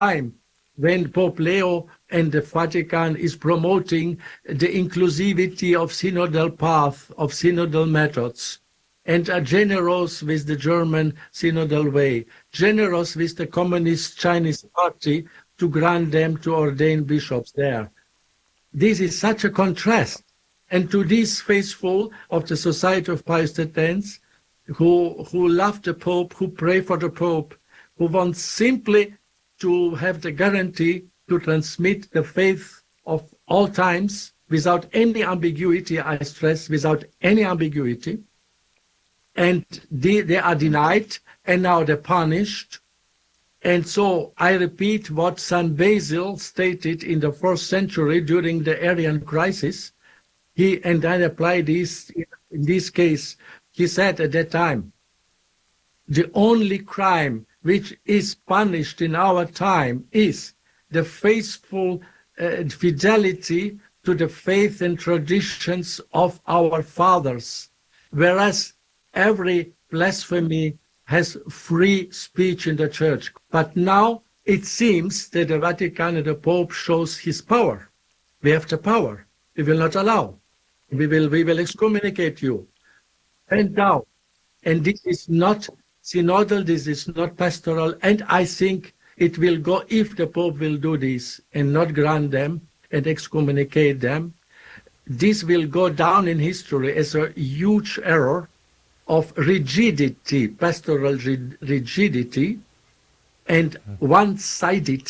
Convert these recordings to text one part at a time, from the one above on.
time when Pope Leo and the Vatican is promoting the inclusivity of synodal path, of synodal methods, and are generous with the German synodal way, generous with the Communist Chinese Party to grant them to ordain bishops there. This is such a contrast. And to these faithful of the Society of Pius X, who love the Pope, who pray for the Pope, who want simply to have the guarantee to transmit the faith of all times without any ambiguity, I stress, without any ambiguity. And they are denied, and now they're punished. And so I repeat what St. Basil stated in the 4th century during the Arian crisis. And I apply this in this case. He said at that time, the only crime which is punished in our time is the faithful fidelity to the faith and traditions of our fathers, whereas every blasphemy has free speech in the church. But now it seems that the Vatican and the Pope shows his power. We have the power. We will not allow. We will excommunicate you. And now, and this is not synodal, this is not pastoral, and I think it will go, if the Pope will do this and not grant them and excommunicate them, this will go down in history as a huge error of rigidity, pastoral rigidity, and one-sided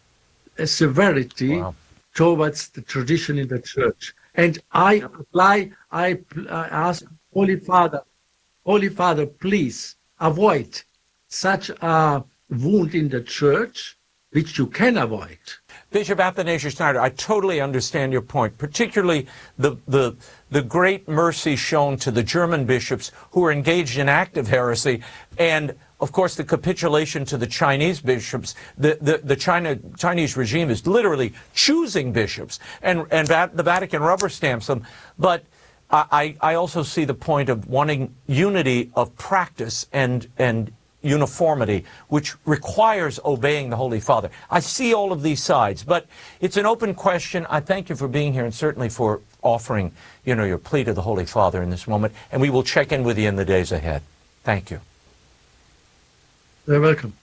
severity towards the tradition in the church. And I ask Holy Father, please avoid such a wound in the church, which you can avoid. Bishop Athanasius Schneider, I totally understand your point, particularly the great mercy shown to the German bishops who are engaged in active heresy, and of course the capitulation to the Chinese bishops. The Chinese regime is literally choosing bishops, and the Vatican rubber stamps them. But I also see the point of wanting unity of practice and uniformity, which requires obeying the Holy Father. I see all of these sides, but it's an open question. I thank you for being here and certainly for offering, your plea to the Holy Father in this moment, and we will check in with you in the days ahead. Thank you. You're welcome.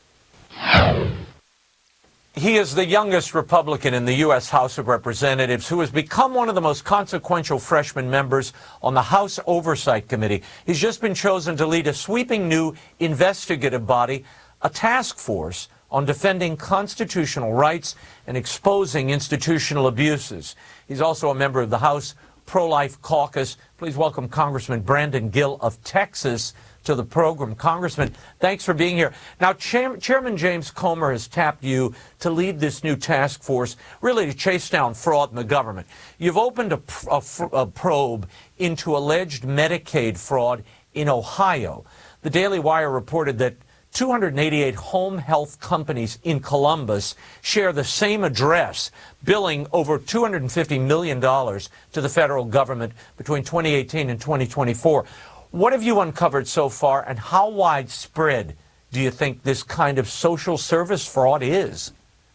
He is the youngest Republican in the U.S. House of Representatives who has become one of the most consequential freshman members on the House Oversight Committee. He's just been chosen to lead a sweeping new investigative body, a task force on defending constitutional rights and exposing institutional abuses. He's also a member of the House Pro-Life Caucus. Please welcome Congressman Brandon Gill of Texas to the program. Congressman, thanks for being here. Now, Chairman James Comer has tapped you to lead this new task force, really to chase down fraud in the government. You've opened a probe into alleged Medicaid fraud in Ohio. The Daily Wire reported that 288 home health companies in Columbus share the same address, billing over $250 million to the federal government between 2018 and 2024. What have you uncovered so far, and how widespread do you think this kind of social service fraud is?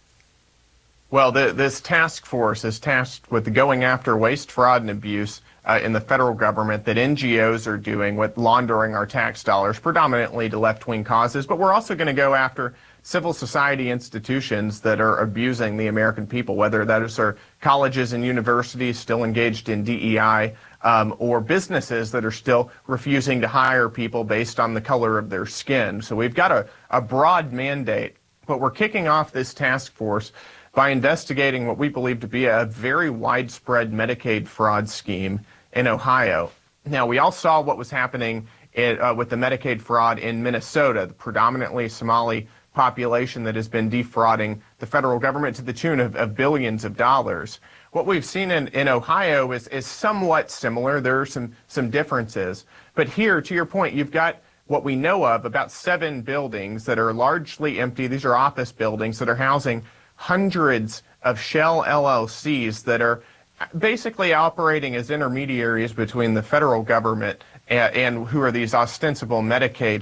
Well, this task force is tasked with going after waste, fraud, and abuse in the federal government that NGOs are doing with laundering our tax dollars, predominantly to left-wing causes. But we're also going to go after civil society institutions that are abusing the American people, whether that is our colleges and universities still engaged in DEI, or businesses that are still refusing to hire people based on the color of their skin. So we've got a broad mandate, but we're kicking off this task force by investigating what we believe to be a very widespread Medicaid fraud scheme in Ohio. Now, we all saw what was happening with the Medicaid fraud in Minnesota, the predominantly Somali population that has been defrauding the federal government to the tune of billions of dollars. What we've seen in Ohio is somewhat similar. There are some differences. But here, to your point, you've got what we know of, about 7 buildings that are largely empty. These are office buildings that are housing hundreds of shell LLCs that are basically operating as intermediaries between the federal government and who are these ostensible Medicaid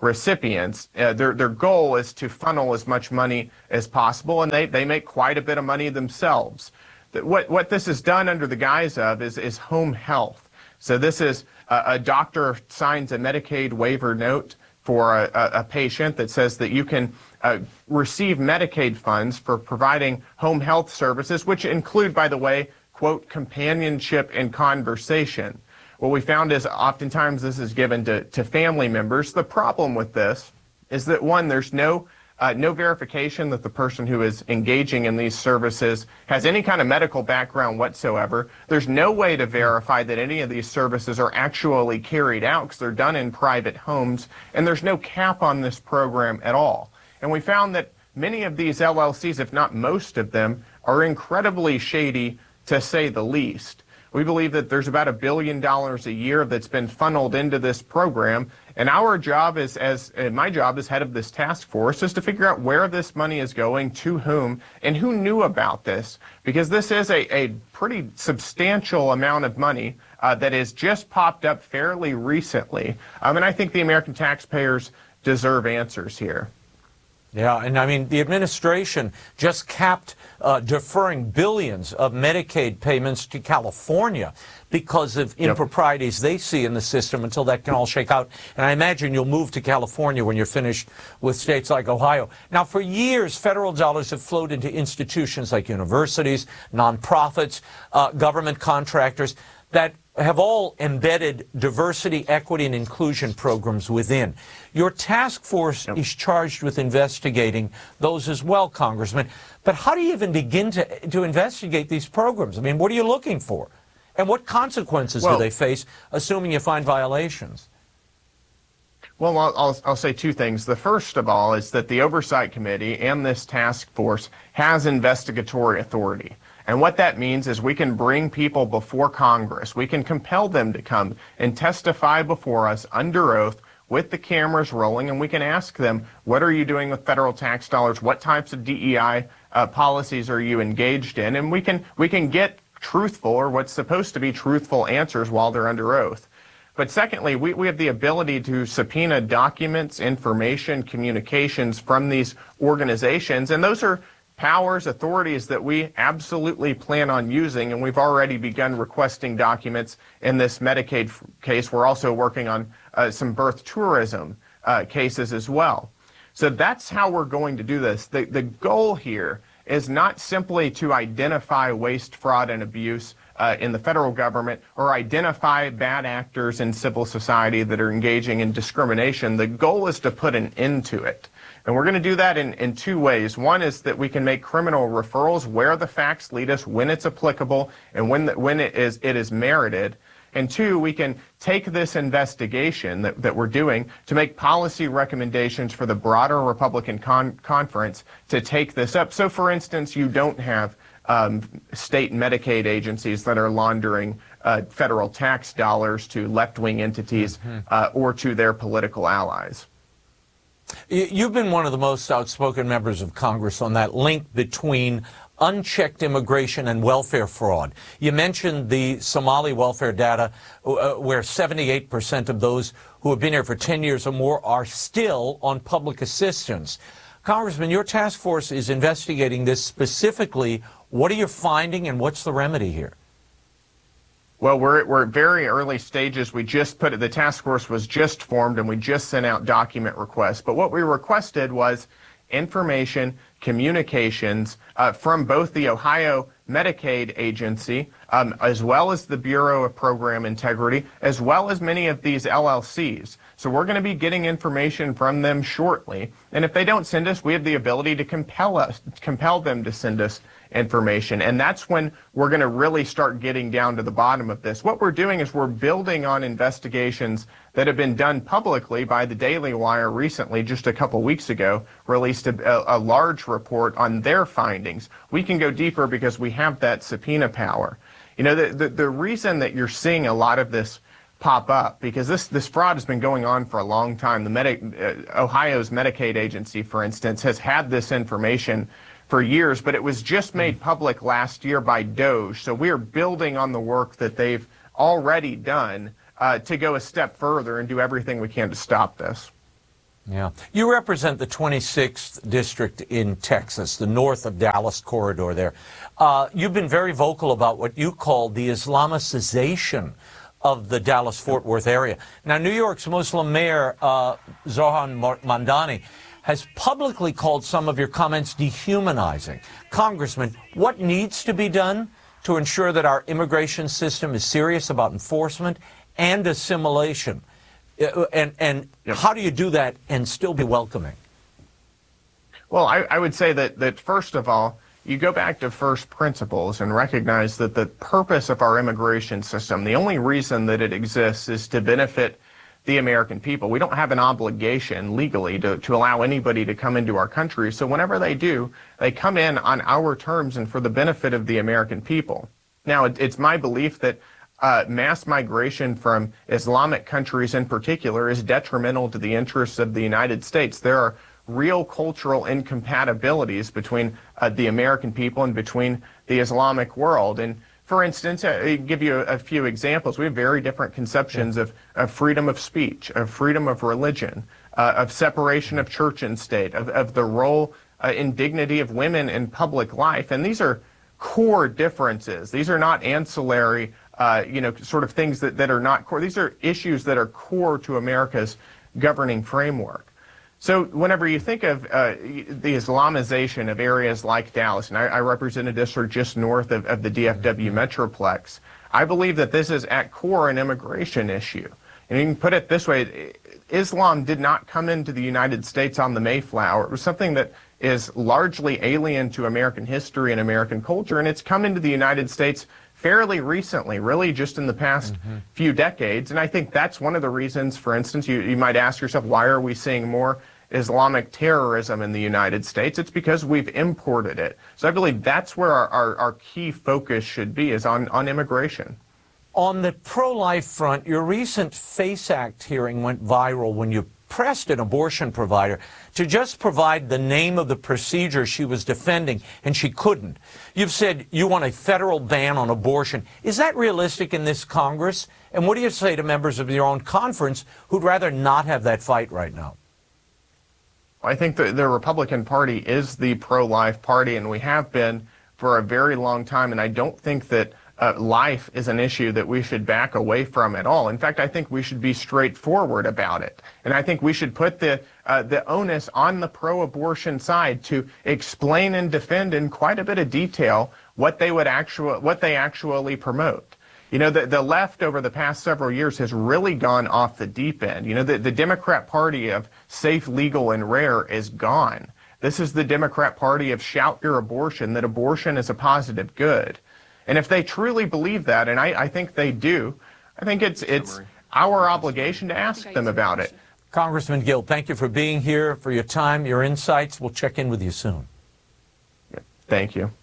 recipients. Their goal is to funnel as much money as possible, and they make quite a bit of money themselves. What this is done under the guise of is home health. So this is a doctor signs a Medicaid waiver note for a patient that says that you can receive Medicaid funds for providing home health services, which include, by the way, quote, companionship and conversation. What we found is oftentimes this is given to family members. The problem with this is that, one, there's no verification that the person who is engaging in these services has any kind of medical background whatsoever. There's no way to verify that any of these services are actually carried out because they're done in private homes, and there's no cap on this program at all. And we found that many of these LLCs, if not most of them, are incredibly shady, to say the least. We believe that there's about $1 billion a year that's been funneled into this program, and our job my job as head of this task force is to figure out where this money is going, to whom, and who knew about this, because this is a pretty substantial amount of money that has just popped up fairly recently. And I think the American taxpayers deserve answers here. Yeah, and I mean, the administration just capped deferring billions of Medicaid payments to California because of improprieties they see in the system until that can all shake out. And I imagine you'll move to California when you're finished with states like Ohio. Now, for years, federal dollars have flowed into institutions like universities, nonprofits, government contractors that have all embedded diversity, equity, and inclusion programs within. Your task force is charged with investigating those as well, Congressman. But how do you even begin to investigate these programs? I mean, what are you looking for? And what consequences do they face, assuming you find violations? Well, I'll say two things. The first of all is that the Oversight Committee and this task force has investigatory authority. And what that means is we can bring people before Congress. We can compel them to come and testify before us under oath with the cameras rolling, and we can ask them, what are you doing with federal tax dollars? What types of DEI policies are you engaged in? And we can get truthful, or what's supposed to be truthful, answers while they're under oath. But secondly, we have the ability to subpoena documents, information, communications from these organizations, and those are powers, authorities that we absolutely plan on using, and we've already begun requesting documents in this Medicaid case. We're also working on some birth tourism cases as well. So that's how we're going to do this. The goal here is not simply to identify waste, fraud, and abuse in the federal government, or identify bad actors in civil society that are engaging in discrimination. The goal is to put an end to it. And we're going to do that in two ways. One is that we can make criminal referrals where the facts lead us, when it's applicable, and when it is merited. And two, we can take this investigation that we're doing to make policy recommendations for the broader Republican conference to take this up. So, for instance, you don't have state Medicaid agencies that are laundering federal tax dollars to left-wing entities or to their political allies. You've been one of the most outspoken members of Congress on that link between unchecked immigration and welfare fraud. You mentioned the Somali welfare data, where 78% of those who have been here for 10 years or more are still on public assistance. Congressman, your task force is investigating this specifically. What are you finding, and what's the remedy here? Well, we're at very early stages. The task force was just formed, and we just sent out document requests. But what we requested was information, communications from both the Ohio Medicaid Agency, as well as the Bureau of Program Integrity, as well as many of these LLCs. So we're going to be getting information from them shortly. And if they don't send us, we have the ability to compel them to send us information. And that's when we're going to really start getting down to the bottom of this. What we're doing is we're building on investigations that have been done publicly by the Daily Wire recently, just a couple weeks ago, released a large report on their findings. We can go deeper because we have that subpoena power. You know, the reason that you're seeing a lot of this pop up, because this fraud has been going on for a long time. Ohio's Medicaid agency, for instance, has had this information for years, but it was just made public last year by DOJ. So we are building on the work that they've already done to go a step further and do everything we can to stop this. Yeah. You represent the 26th district in Texas, the north of Dallas corridor there. You've been very vocal about what you call the Islamicization of the Dallas-Fort Worth area. Now, New York's Muslim mayor, Zohran Mamdani, has publicly called some of your comments dehumanizing. Congressman, what needs to be done to ensure that our immigration system is serious about enforcement and assimilation? And how do you do that and still be welcoming? Well, I would say that first of all, you go back to first principles and recognize that the purpose of our immigration system, the only reason that it exists is to benefit the American people. We don't have an obligation legally to allow anybody to come into our country. So whenever they do, they come in on our terms and for the benefit of the American people. Now, it's my belief that mass migration from Islamic countries in particular is detrimental to the interests of the United States. There are real cultural incompatibilities between the American people and between the Islamic world. And for instance, I'll give you a few examples. We have very different conceptions of freedom of speech, of freedom of religion, of separation of church and state, of the role and dignity of women in public life. And these are core differences. These are not ancillary sort of things that are not core. These are issues that are core to America's governing framework. So whenever you think of the Islamization of areas like Dallas, and I represent a district just north of the DFW Metroplex, I believe that this is at core an immigration issue. And you can put it this way, Islam did not come into the United States on the Mayflower. It was something that is largely alien to American history and American culture, and it's come into the United States fairly recently, really just in the past few decades. And I think that's one of the reasons, for instance, you might ask yourself, why are we seeing more Islamic terrorism in the United States? It's because we've imported it. So I believe that's where our key focus should be, is on immigration. On the pro-life front, your recent FACE Act hearing went viral when you pressed an abortion provider to just provide the name of the procedure she was defending, and she couldn't. You've said you want a federal ban on abortion. Is that realistic in this Congress? And what do you say to members of your own conference who'd rather not have that fight right now? I think the Republican Party is the pro-life party, and we have been for a very long time, and I don't think that life is an issue that we should back away from at all. In fact, I think we should be straightforward about it. And I think we should put the onus on the pro-abortion side to explain and defend in quite a bit of detail what they actually promote. You know, the left over the past several years has really gone off the deep end. You know, the Democrat Party of safe, legal, and rare is gone. This is the Democrat Party of shout your abortion, that abortion is a positive good. And if they truly believe that, and I think they do, I think it's our obligation to ask them about it. Congressman Gill, thank you for being here, for your time, your insights. We'll check in with you soon. Thank you.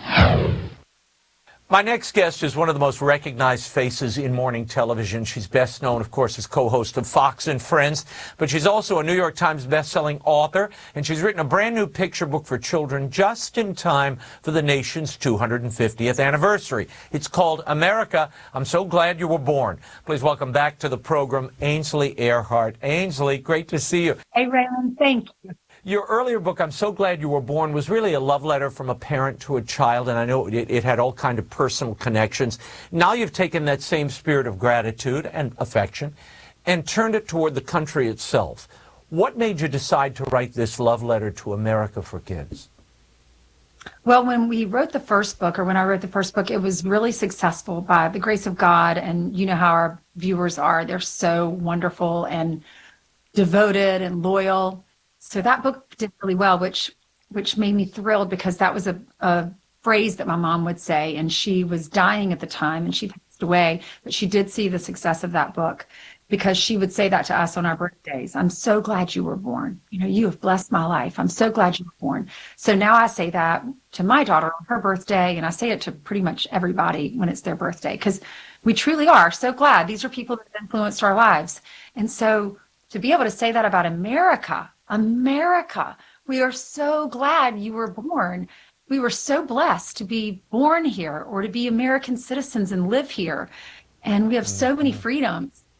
My next guest is one of the most recognized faces in morning television. She's best known, of course, as co-host of Fox and Friends, but she's also a New York Times best-selling author, and she's written a brand new picture book for children just in time for the nation's 250th anniversary. It's called America, I'm So Glad You Were Born. Please welcome back to the program, Ainsley Earhardt. Ainsley, great to see you. Hey, Raymond, thank you. Your earlier book, I'm So Glad You Were Born, was really a love letter from a parent to a child, and I know it had all kind of personal connections. Now you've taken that same spirit of gratitude and affection and turned it toward the country itself. What made you decide to write this love letter to America for kids? Well, when we wrote the first book, or when I wrote the first book, it was really successful by the grace of God, and you know how our viewers are. They're so wonderful and devoted and loyal. So that book did really well, which made me thrilled, because that was a phrase that my mom would say, and she was dying at the time and she passed away, but she did see the success of that book, because she would say that to us on our birthdays. I'm so glad you were born. You know, you have blessed my life. I'm so glad you were born. So now I say that to my daughter on her birthday, and I say it to pretty much everybody when it's their birthday, because we truly are so glad. These are people that have influenced our lives. And so to be able to say that about America, we are so glad you were born. We were so blessed to be born here, or to be American citizens and live here. And we have so many freedoms.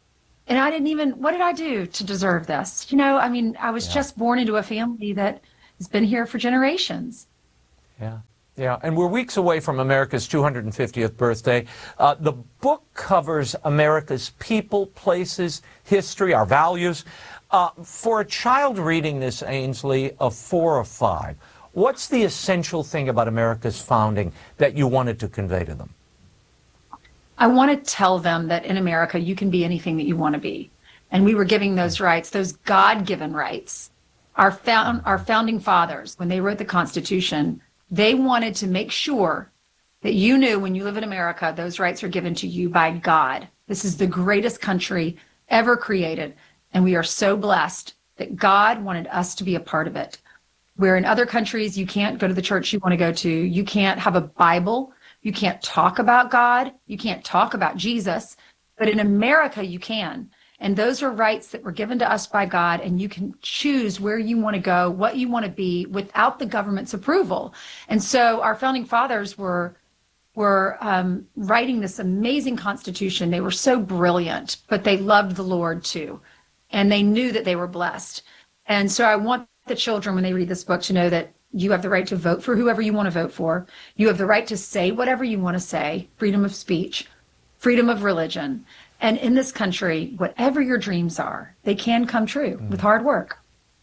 And I didn't even, what did I do to deserve this? You know, I mean, I was Yeah. just born into a family that has been here for generations. Yeah. Yeah, and we're weeks away from America's 250th birthday. The book covers America's people, places, history, our values. For a child reading this, Ainsley, of 4 or 5, what's the essential thing about America's founding that you wanted to convey to them? I want to tell them that in America, you can be anything that you want to be. And we were giving those rights, those God-given rights. Our founding fathers, when they wrote the Constitution, they wanted to make sure that you knew when you live in America, those rights are given to you by God. This is the greatest country ever created. And we are so blessed that God wanted us to be a part of it. Where in other countries, you can't go to the church you want to go to. You can't have a Bible. You can't talk about God. You can't talk about Jesus. But in America, you can. And those are rights that were given to us by God, and you can choose where you want to go, what you want to be without the government's approval. And so our founding fathers were writing this amazing Constitution. They were so brilliant, but they loved the Lord too. And they knew that they were blessed. And so I want the children, when they read this book, to know that you have the right to vote for whoever you want to vote for. You have the right to say whatever you want to say, freedom of speech, freedom of religion. And in this country, whatever your dreams are, they can come true with hard work.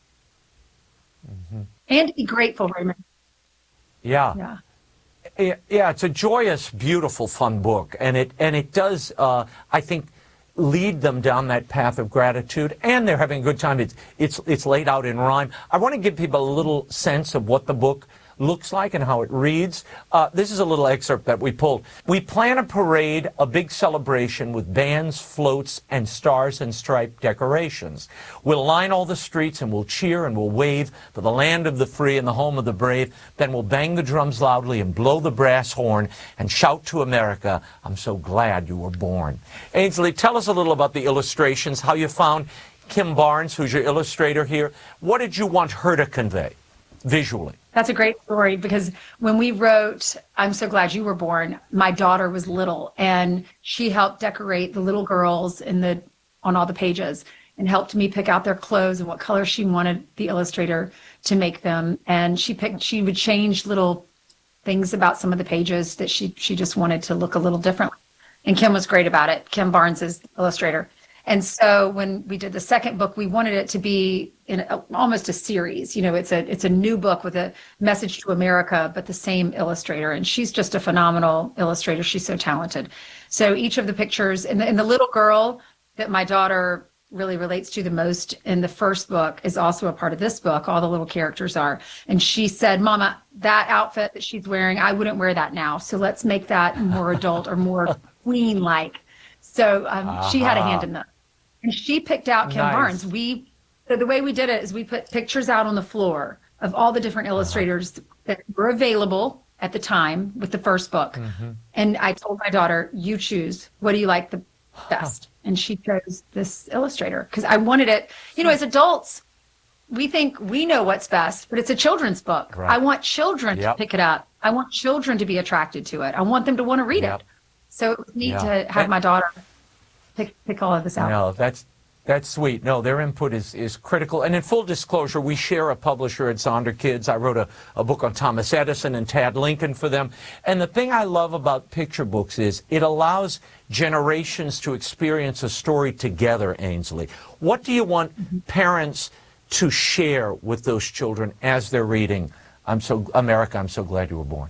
And be grateful, Raymond. Yeah. Yeah, it's a joyous, beautiful, fun book. And it does, I think, lead them down that path of gratitude, and they're having a good time. It's laid out in rhyme. I want to give people a little sense of what the book looks like and how it reads. This is a little excerpt that we pulled. We plan a parade, a big celebration with bands, floats, and stars and stripe decorations. We'll line all the streets and we'll cheer and we'll wave for the land of the free and the home of the brave. Then we'll bang the drums loudly and blow the brass horn and shout to America, I'm so glad you were born. Ainsley, tell us a little about the illustrations, how you found Kim Barnes, who's your illustrator here. What did you want her to convey visually? That's a great story, because when we wrote I'm So Glad You Were Born, my daughter was little, and she helped decorate the little girls on all the pages and helped me pick out their clothes and what color she wanted the illustrator to make them. And she would change little things about some of the pages that she just wanted to look a little different. And Kim was great about it. Kim Barnes is the illustrator. And so when we did the second book, we wanted it to be almost a series. You know, it's a new book with a message to America, but the same illustrator. And she's just a phenomenal illustrator. She's so talented. So each of the pictures, and the little girl that my daughter really relates to the most in the first book is also a part of this book. All the little characters are. And she said, Mama, that outfit that she's wearing, I wouldn't wear that now. So let's make that more adult or more queen-like. So she had a hand in that. And she picked out Kim Barnes. So the way we did it is we put pictures out on the floor of all the different illustrators that were available at the time with the first book. And I told my daughter, you choose. What do you like the best? And she chose this illustrator because I wanted it. You know, as adults, we think we know what's best, but it's a children's book. Right. I want children to pick it up. I want children to be attracted to it. I want them to want to read it. So it was neat to have my daughter pick all of this out. No, that's sweet. No, their input is critical. And in full disclosure, we share a publisher at Zonder Kids. I wrote a book on Thomas Edison and Tad Lincoln for them. And the thing I love about picture books is it allows generations to experience a story together, Ainsley. What do you want parents to share with those children as they're reading America, I'm So Glad You Were Born?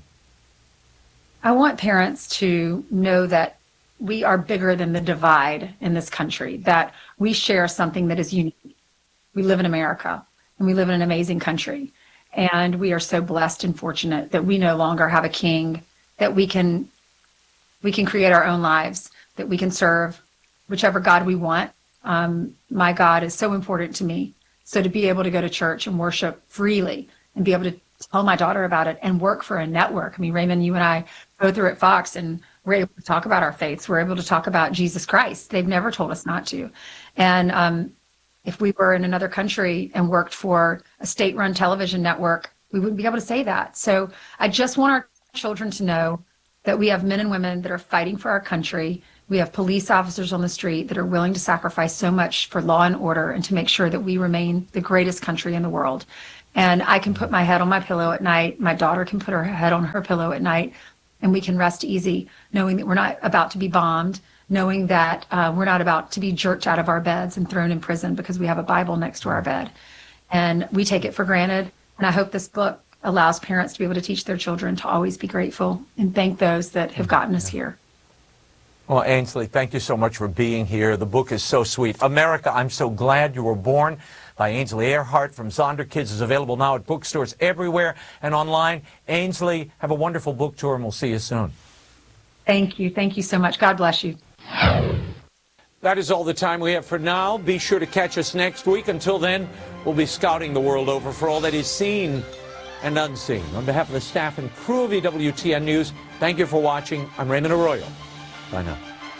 I want parents to know that we are bigger than the divide in this country, that we share something that is unique. We live in America, and we live in an amazing country. And we are so blessed and fortunate that we no longer have a king, that we can create our own lives, that we can serve whichever God we want. My God is so important to me. So to be able to go to church and worship freely and be able to tell my daughter about it and work for a network. I mean, Raymond, you and I both are at Fox, and we're able to talk about our faiths. We're able to talk about Jesus Christ. They've never told us not to. And if we were in another country and worked for a state-run television network, we wouldn't be able to say that. So I just want our children to know that we have men and women that are fighting for our country, We have police officers on the street that are willing to sacrifice so much for law and order and to make sure that we remain the greatest country in the world. And I can put my head on my pillow at night. My daughter can put her head on her pillow at night, and we can rest easy knowing that we're not about to be bombed, knowing that we're not about to be jerked out of our beds and thrown in prison because we have a Bible next to our bed. And we take it for granted. And I hope this book allows parents to be able to teach their children to always be grateful and thank those that have gotten us here. Well, Ainsley, thank you so much for being here. The book is so sweet. America, I'm So Glad You Were Born by Ainsley Earhardt from Zonderkids is available now at bookstores everywhere and online. Ainsley, have a wonderful book tour, and we'll see you soon. Thank you. Thank you so much. God bless you. That is all the time we have for now. Be sure to catch us next week. Until then, we'll be scouting the world over for all that is seen and unseen. On behalf of the staff and crew of EWTN News, thank you for watching. I'm Raymond Arroyo. Bye now.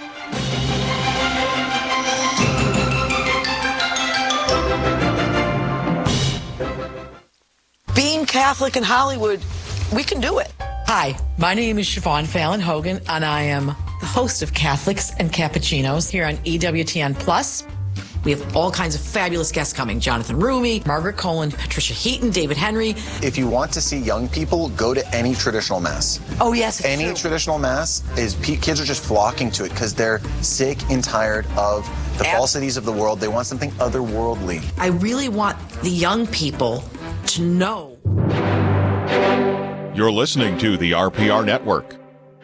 Being Catholic in Hollywood, we can do it. Hi, my name is Siobhan Fallon Hogan, and I am the host of Catholics and Cappuccinos here on EWTN Plus. We have all kinds of fabulous guests coming. Jonathan Rumi, Margaret Cohen, Patricia Heaton, David Henry. If you want to see young people, go to any traditional mass. Oh, yes, it's Any true. Traditional mass, kids are just flocking to it because they're sick and tired of the falsities of the world. They want something otherworldly. I really want the young people to know. You're listening to the RPR Network.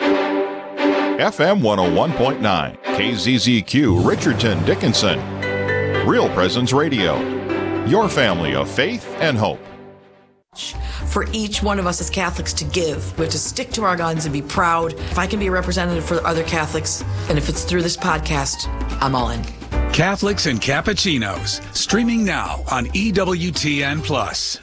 FM 101.9, KZZQ, Richardson, Dickinson. Real Presence Radio. Your family of faith and hope. For each one of us as Catholics to give. We have to stick to our guns and be proud. If I can be a representative for other Catholics, and if it's through this podcast, I'm all in. Catholics and Cappuccinos, streaming now on EWTN Plus.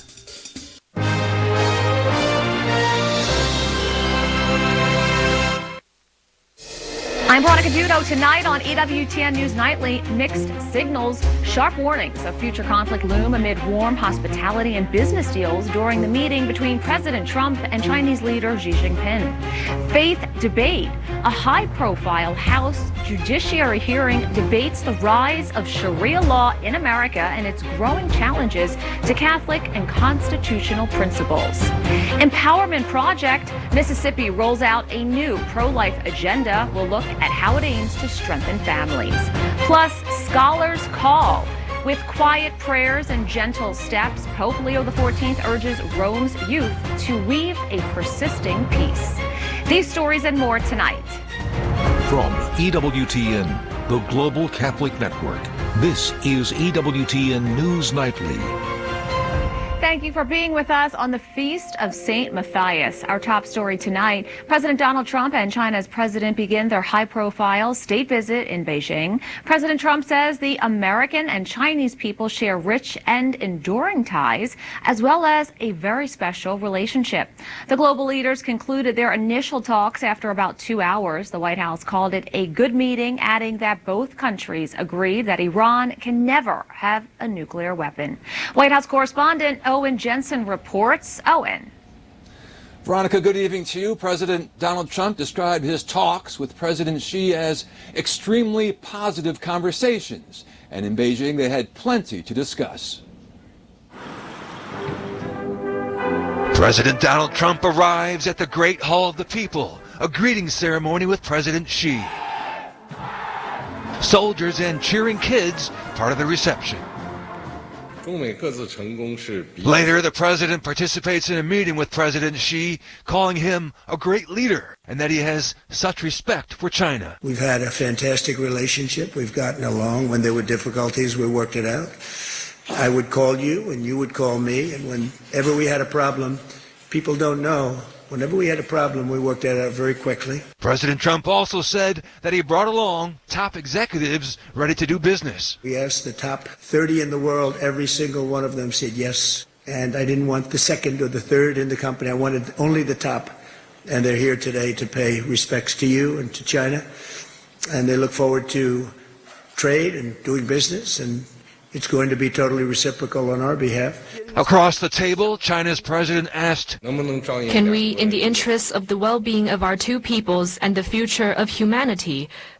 I'm Veronica Dudo. Tonight on EWTN News Nightly, mixed signals, sharp warnings of future conflict loom amid warm hospitality and business deals during the meeting between President Trump and Chinese leader Xi Jinping. Faith debate. A high-profile House Judiciary hearing debates the rise of Sharia law in America and its growing challenges to Catholic and constitutional principles. Empowerment Project. Mississippi rolls out a new pro-life agenda. We'll look at how it aims to strengthen families. Plus, Scholars Call. With quiet prayers and gentle steps, Pope Leo XIV urges Rome's youth to weave a persisting peace. These stories and more tonight. From EWTN, the Global Catholic Network, this is EWTN News Nightly. Thank you for being with us on the Feast of St. Matthias. Our top story tonight, President Donald Trump and China's president begin their high-profile state visit in Beijing. President Trump says the American and Chinese people share rich and enduring ties, as well as a very special relationship. The global leaders concluded their initial talks after about 2 hours. The White House called it a good meeting, adding that both countries agreed that Iran can never have a nuclear weapon. White House correspondent Owen Jensen reports. Owen. Veronica, good evening to you. President Donald Trump described his talks with President Xi as extremely positive conversations. And in Beijing, they had plenty to discuss. President Donald Trump arrives at the Great Hall of the People, a greeting ceremony with President Xi. Soldiers and cheering kids, part of the reception. Later, the president participates in a meeting with President Xi, calling him a great leader and that he has such respect for China. We've had a fantastic relationship. We've gotten along. When there were difficulties, we worked it out. I would call you and you would call me, and whenever we had a problem, people don't know. Whenever we had a problem, we worked that out very quickly. President Trump also said that he brought along top executives ready to do business. We asked the top 30 in the world. Every single one of them said yes. And I didn't want the second or the third in the company. I wanted only the top. And they're here today to pay respects to you and to China. And they look forward to trade and doing business, and it's going to be totally reciprocal on our behalf. Across the table, China's president asked, "Can we, in the interests of the well-being of our two peoples and the future of humanity,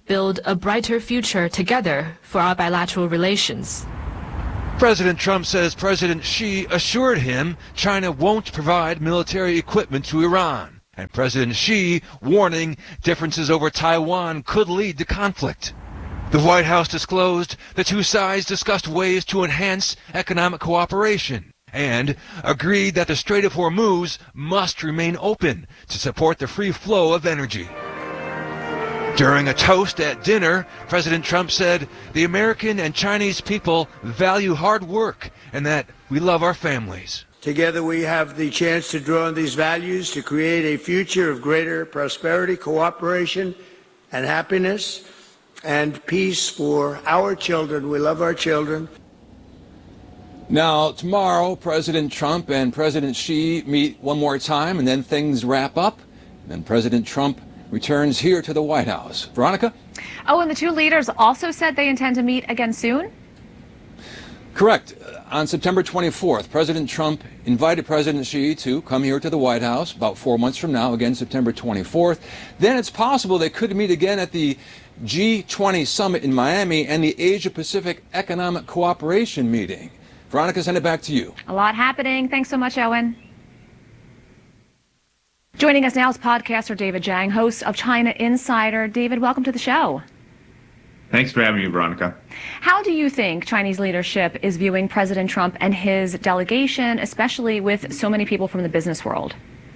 build a brighter future together for our bilateral relations. President Trump says President Xi assured him China won't provide military equipment to Iran, and President Xi warning differences over Taiwan could lead to conflict. The White House disclosed the two sides discussed ways to enhance economic cooperation and agreed that the Strait of Hormuz must remain open to support the free flow of energy. During a toast at dinner, President Trump said the American and Chinese people value hard work and that we love our families. Together we have the chance to draw on these values to create a future of greater prosperity, cooperation, and happiness and peace for our children. We love our children. Now, tomorrow, President Trump and President Xi meet one more time, and then things wrap up. And then President Trump returns here to the White House. Veronica? Oh, and the two leaders also said they intend to meet again soon? Correct. On September 24th, President Trump invited President Xi to come here to the White House about 4 months from now, again September 24th. Then it's possible they could meet again at the G20 summit in Miami and the Asia-Pacific Economic Cooperation meeting. Veronica, send it back to you. A lot happening. Thanks so much, Owen. Joining us now is podcaster David Zhang, host of China Insider. David, welcome to the show. Thanks for having me, Veronica. How do you think Chinese leadership is viewing President Trump and his delegation, especially with so many people from the business world?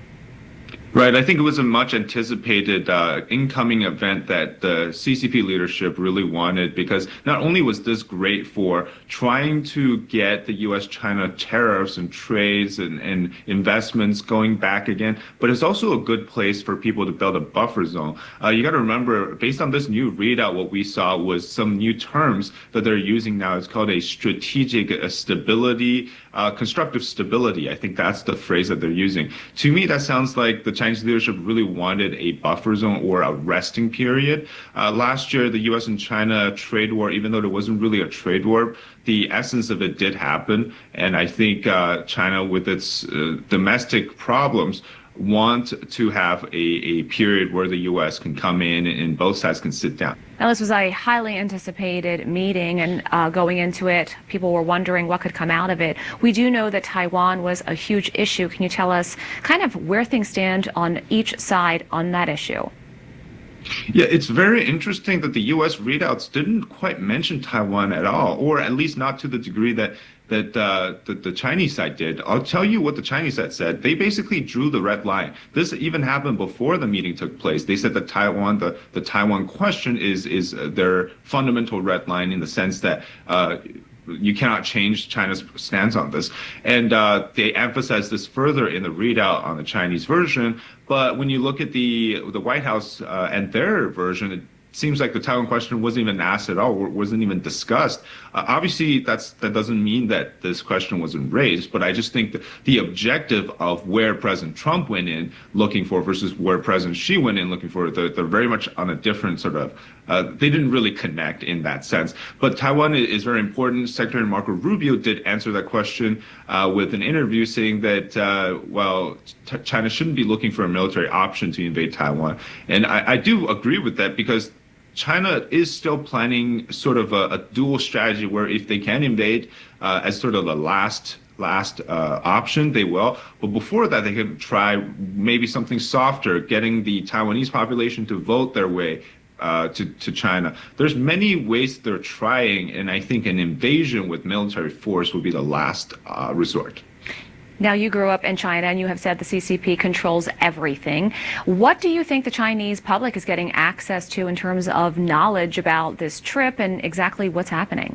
Right. I think it was a much anticipated incoming event that the CCP leadership really wanted, because not only was this great for trying to get the U.S.-China tariffs and trades and investments going back again, but it's also a good place for people to build a buffer zone. You got to remember, based on this new readout, what we saw was some new terms that they're using now. It's called a strategic stability, constructive stability. I think that's the phrase that they're using. To me, that sounds like the Chinese leadership really wanted a buffer zone or a resting period. Last year, the U.S. and China trade war, even though there wasn't really a trade war, the essence of it did happen. And I think China, with its domestic problems, want to have a period where the U.S. can come in and both sides can sit down. Now, this was a highly anticipated meeting, and going into it, people were wondering what could come out of it. We do know that Taiwan was a huge issue. Can you tell us kind of where things stand on each side on that issue? Yeah, it's very interesting that the U.S. readouts didn't quite mention Taiwan at all, or at least not to the degree that the Chinese side did. I'll tell you what the Chinese side said. They basically drew the red line. This even happened before the meeting took place. They said that the Taiwan question is their fundamental red line, in the sense that you cannot change China's stance on this. And they emphasized this further in the readout on the Chinese version. But when you look at the White House and their version, it seems like the Taiwan question wasn't even asked at all, wasn't even discussed. Obviously, that doesn't mean that this question wasn't raised, but I just think that the objective of where President Trump went in looking for versus where President Xi went in looking for, they're very much on a different sort of, they didn't really connect in that sense. But Taiwan is very important. Secretary Marco Rubio did answer that question with an interview, saying that, China shouldn't be looking for a military option to invade Taiwan. And I do agree with that, because China is still planning sort of a dual strategy where if they can invade as sort of the last option, they will. But before that, they can try maybe something softer, getting the Taiwanese population to vote their way to China. There's many ways they're trying, and I think an invasion with military force would be the last resort. Now, you grew up in China, and you have said the CCP controls everything. What do you think the Chinese public is getting access to in terms of knowledge about this trip and exactly what's happening?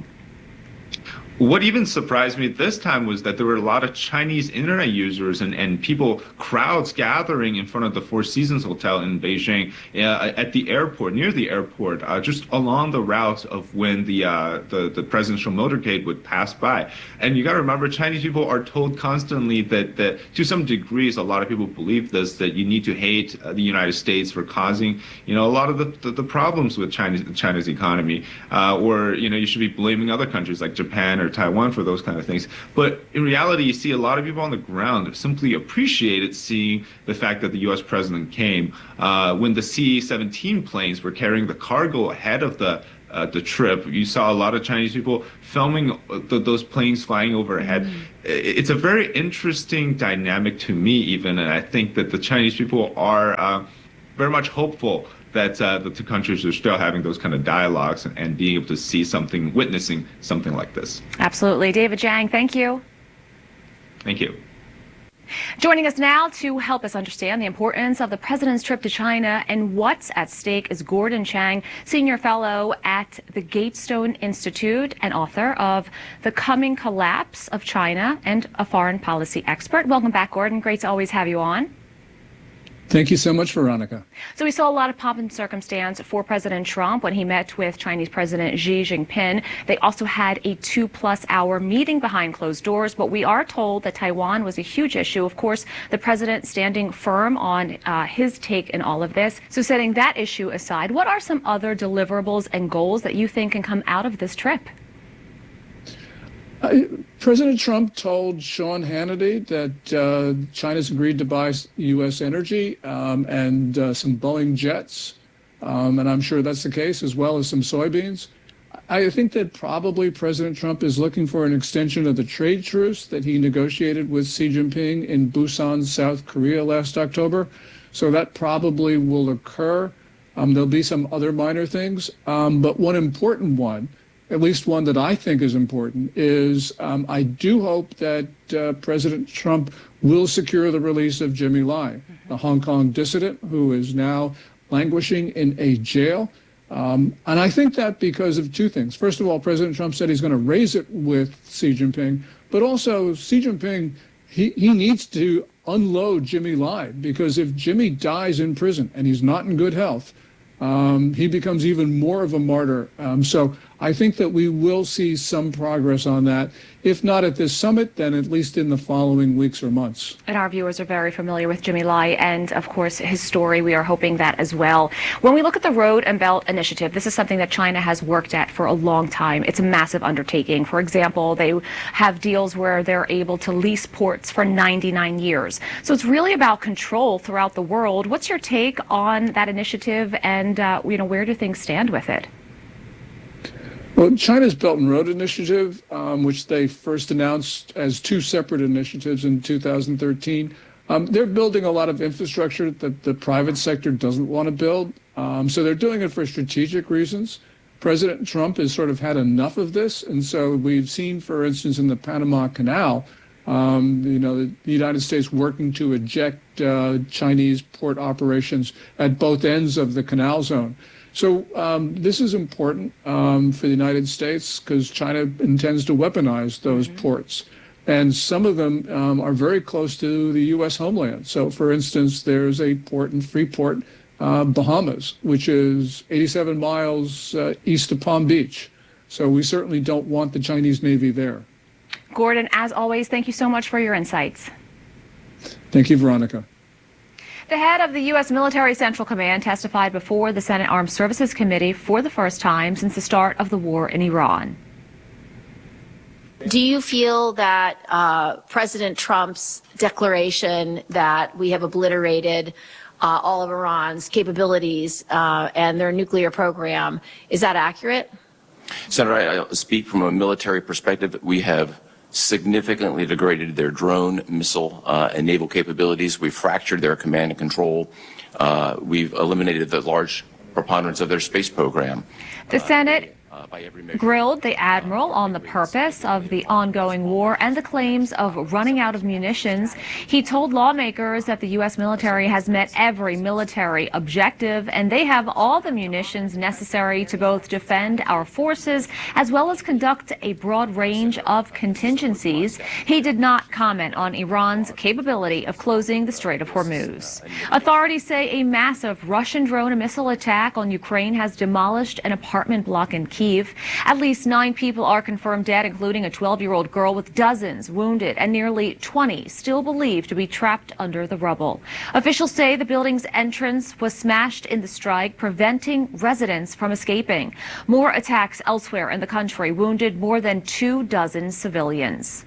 What even surprised me this time was that there were a lot of Chinese internet users and people, crowds gathering in front of the Four Seasons Hotel in Beijing at the airport, near the airport, just along the route of when the presidential motorcade would pass by. And you got to remember, Chinese people are told constantly that to some degrees, a lot of people believe this, that you need to hate the United States for causing, a lot of the problems with China's economy, or you should be blaming other countries like Japan or or Taiwan for those kind of things. But in reality, you see a lot of people on the ground simply appreciated seeing the fact that the U.S. president came. When the C-17 planes were carrying the cargo ahead of the trip, you saw a lot of Chinese people filming those planes flying overhead. It's a very interesting dynamic to me, even, and I think that the Chinese people are very much hopeful that the two countries are still having those kind of dialogues and being able to see something, witnessing something like this. Absolutely. David Jiang, thank you. Thank you. Joining us now to help us understand the importance of the president's trip to China and what's at stake is Gordon Chang, Senior Fellow at the Gatestone Institute and author of The Coming Collapse of China and a foreign policy expert. Welcome back, Gordon. Great to always have you on. Thank you so much, Veronica. So we saw a lot of pomp and circumstance for President Trump when he met with Chinese President Xi Jinping. They also had a 2+ hour meeting behind closed doors, but we are told that Taiwan was a huge issue. Of course, the president standing firm on his take in all of this. So setting that issue aside, what are some other deliverables and goals that you think can come out of this trip? President Trump told Sean Hannity that China's agreed to buy U.S. energy and some Boeing jets, and I'm sure that's the case, as well as some soybeans. I think that probably President Trump is looking for an extension of the trade truce that he negotiated with Xi Jinping in Busan, South Korea last October. So that probably will occur. There'll be some other minor things, but one important one, at least one that I think is important, is I do hope that President Trump will secure the release of Jimmy Lai, the Hong Kong dissident who is now languishing in a jail. And I think that because of two things. First of all, President Trump said he's going to raise it with Xi Jinping, but also Xi Jinping, he needs to unload Jimmy Lai, because if Jimmy dies in prison and he's not in good health, he becomes even more of a martyr. So I think that we will see some progress on that. If not at this summit, then at least in the following weeks or months. And our viewers are very familiar with Jimmy Lai and, of course, his story. We are hoping that as well. When we look at the Road and Belt Initiative, this is something that China has worked at for a long time. It's a massive undertaking. For example, they have deals where they're able to lease ports for 99 years. So it's really about control throughout the world. What's your take on that initiative, and where do things stand with it? Well, China's Belt and Road Initiative, which they first announced as two separate initiatives in 2013, they're building a lot of infrastructure that the private sector doesn't want to build. So they're doing it for strategic reasons. President Trump has sort of had enough of this. And so we've seen, for instance, in the Panama Canal, the United States working to eject Chinese port operations at both ends of the canal zone. So this is important for the United States because China intends to weaponize those ports. And some of them are very close to the U.S. homeland. So, for instance, there's a port in Freeport, Bahamas, which is 87 miles east of Palm Beach. So we certainly don't want the Chinese Navy there. Gordon, as always, thank you so much for your insights. Thank you, Veronica. The head of the U.S. Military Central Command testified before the Senate Armed Services Committee for the first time since the start of the war in Iran. Do you feel that President Trump's declaration that we have obliterated all of Iran's capabilities and their nuclear program, is that accurate? Senator, I speak from a military perspective. We have significantly degraded their drone, missile, and naval capabilities. We've fractured their command and control. We've eliminated the large preponderance of their space program. The Senate grilled the admiral on the purpose of the ongoing war and the claims of running out of munitions. He told lawmakers that the U.S. military has met every military objective and they have all the munitions necessary to both defend our forces as well as conduct a broad range of contingencies. He did not comment on Iran's capability of closing the Strait of Hormuz. Authorities say a massive Russian drone and missile attack on Ukraine has demolished an apartment block in Kyiv. Kyiv. At least 9 people are confirmed dead, including a 12-year-old girl, with dozens wounded and nearly 20 still believed to be trapped under the rubble. Officials say the building's entrance was smashed in the strike, preventing residents from escaping. More attacks elsewhere in the country wounded more than 24 civilians.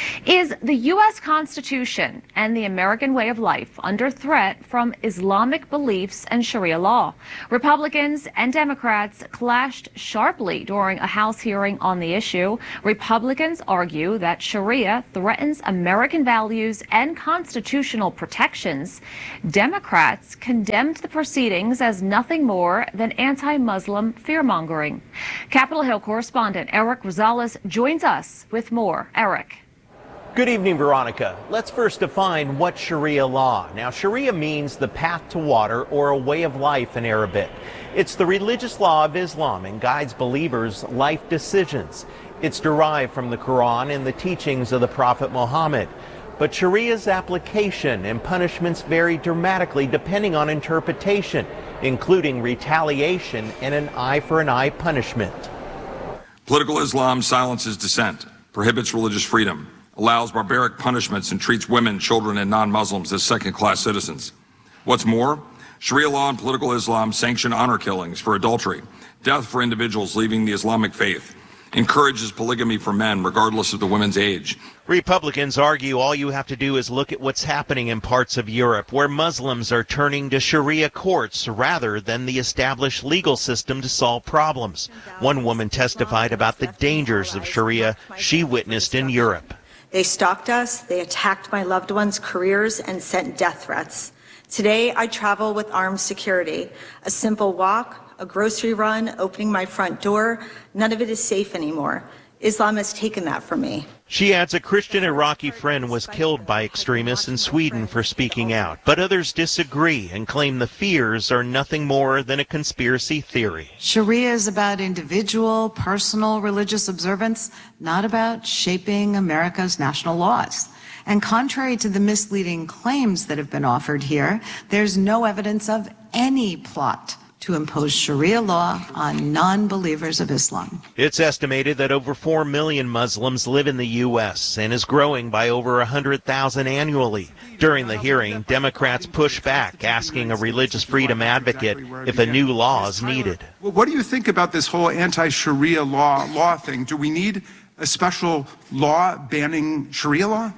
Is the U.S. Constitution and the American way of life under threat from Islamic beliefs and Sharia law? Republicans and Democrats clashed sharply during a House hearing on the issue. Republicans argue that Sharia threatens American values and constitutional protections. Democrats condemned the proceedings as nothing more than anti-Muslim fear-mongering. Capitol Hill correspondent Eric Rosales joins us with more. Eric. Good evening, Veronica. Let's first define what Sharia law. Now, Sharia means the path to water, or a way of life in Arabic. It's the religious law of Islam and guides believers' life decisions. It's derived from the Quran and the teachings of the Prophet Muhammad. But Sharia's application and punishments vary dramatically depending on interpretation, including retaliation and an eye-for-an-eye punishment. Political Islam silences dissent, prohibits religious freedom, allows barbaric punishments, and treats women, children, and non-Muslims as second-class citizens. What's more, Sharia law and political Islam sanction honor killings for adultery, death for individuals leaving the Islamic faith, encourages polygamy for men regardless of the women's age. Republicans argue all you have to do is look at what's happening in parts of Europe where Muslims are turning to Sharia courts rather than the established legal system to solve problems. One woman testified about the dangers of Sharia she witnessed in Europe. They stalked us, they attacked my loved ones' careers, and sent death threats. Today, I travel with armed security. A simple walk, a grocery run, opening my front door, none of it is safe anymore. Islam has taken that from me. She adds a Christian Iraqi friend was killed by extremists in Sweden for speaking out, but others disagree and claim the fears are nothing more than a conspiracy theory. Sharia is about individual, personal religious observance, not about shaping America's national laws. And contrary to the misleading claims that have been offered here, there's no evidence of any plot to impose Sharia law on non-believers of Islam. It's estimated that over 4 million Muslims live in the U.S. and is growing by over 100,000 annually. During the hearing, Democrats pushed back, asking a religious freedom advocate if a new law is needed. Well, what do you think about this whole anti-Sharia law thing? Do we need a special law banning Sharia law?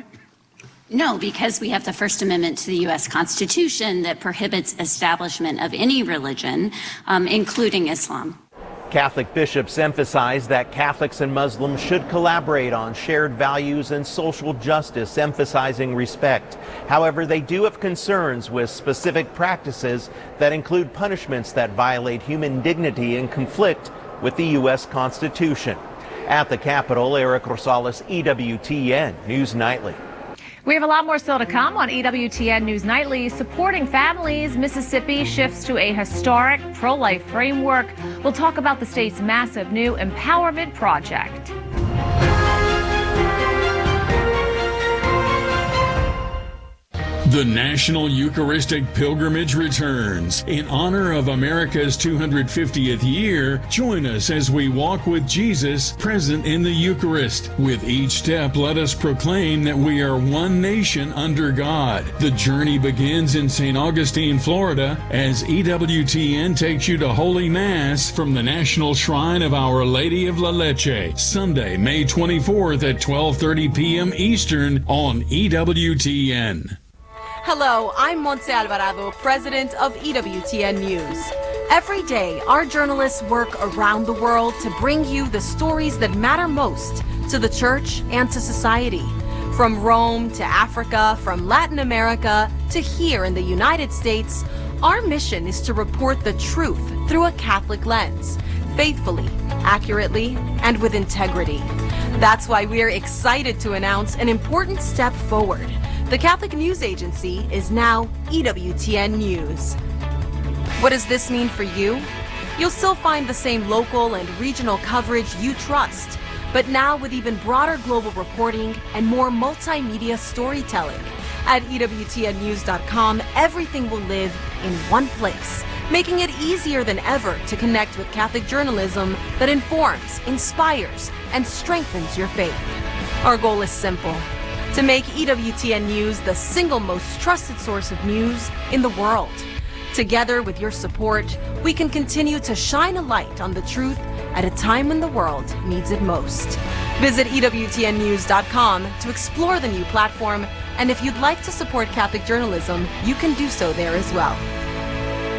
No, because we have the First Amendment to the U.S. Constitution that prohibits establishment of any religion, including Islam. Catholic bishops emphasize that Catholics and Muslims should collaborate on shared values and social justice, emphasizing respect. However, they do have concerns with specific practices that include punishments that violate human dignity and conflict with the U.S. Constitution. At the Capitol, Eric Rosales, EWTN News Nightly. We have a lot more still to come on EWTN News Nightly. Supporting families, Mississippi shifts to a historic pro-life framework. We'll talk about the state's massive new empowerment project. The National Eucharistic Pilgrimage returns. In honor of America's 250th year, join us as we walk with Jesus present in the Eucharist. With each step, let us proclaim that we are one nation under God. The journey begins in St. Augustine, Florida, as EWTN takes you to Holy Mass from the National Shrine of Our Lady of La Leche, Sunday, May 24th at 12:30 p.m. Eastern on EWTN. Hello, I'm Montse Alvarado, president of EWTN News. Every day, our journalists work around the world to bring you the stories that matter most to the church and to society. From Rome to Africa, from Latin America to here in the United States, our mission is to report the truth through a Catholic lens, faithfully, accurately, and with integrity. That's why we're excited to announce an important step forward. The Catholic News Agency is now EWTN News. What does this mean for you? You'll still find the same local and regional coverage you trust, but now with even broader global reporting and more multimedia storytelling. At EWTNnews.com, everything will live in one place. making it easier than ever to connect with Catholic journalism that informs, inspires, and strengthens your faith. Our goal is simple: to make EWTN News the single most trusted source of news in the world. Together with your support, we can continue to shine a light on the truth at a time when the world needs it most. Visit EWTNnews.com to explore the new platform, and if you'd like to support Catholic journalism, you can do so there as well.